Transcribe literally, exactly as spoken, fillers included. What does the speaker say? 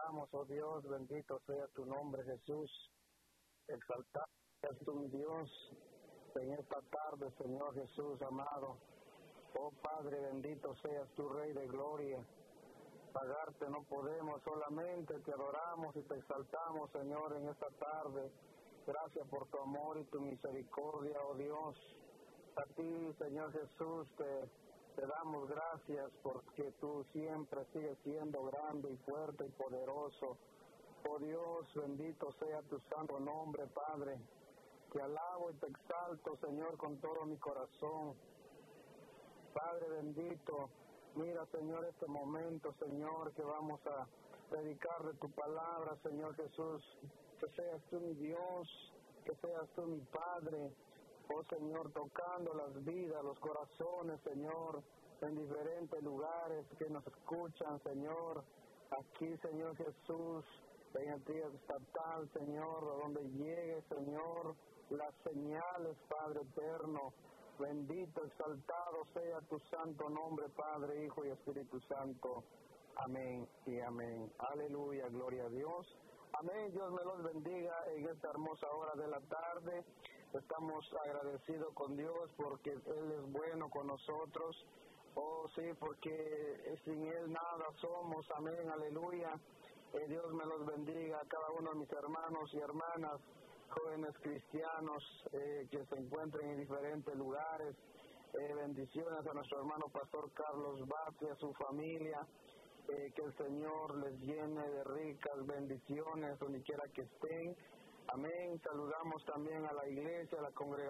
adoramos, oh Dios, bendito sea tu nombre, Jesús. Exaltado seas tú, mi Dios, en esta tarde, Señor Jesús amado. Oh Padre, bendito seas tu Rey de gloria. Pagarte no podemos, solamente te adoramos y te exaltamos, Señor, en esta tarde. Gracias por tu amor y tu misericordia, oh Dios. A ti, Señor Jesús, te, te damos gracias porque tú siempre sigues siendo grande y fuerte y poderoso. Oh Dios, bendito sea tu santo nombre, Padre. Te alabo y te exalto, Señor, con todo mi corazón. Padre bendito, mira, Señor, este momento, Señor, que vamos a predicar de tu palabra, Señor Jesús. Que seas tú mi Dios, que seas tú mi Padre. Oh Señor, tocando las vidas, los corazones, Señor, en diferentes lugares que nos escuchan, Señor. Aquí, Señor Jesús, en el día estatal, Señor, donde llegue, Señor, las señales, Padre eterno. Bendito, exaltado sea tu santo nombre, Padre, Hijo y Espíritu Santo. Amén y amén. Aleluya, gloria a Dios. Amén, Dios me los bendiga en esta hermosa hora de la tarde. Estamos agradecidos con Dios porque Él es bueno con nosotros. Oh, sí, porque sin Él nada somos. Amén, aleluya. Eh, Dios me los bendiga a cada uno de mis hermanos y hermanas, jóvenes cristianos eh, que se encuentren en diferentes lugares. Eh, bendiciones a nuestro hermano Pastor Carlos Vázquez y a su familia. Eh, que el Señor les llene de ricas bendiciones donde quiera que estén. Amén. Saludamos también a la iglesia, a la congregación.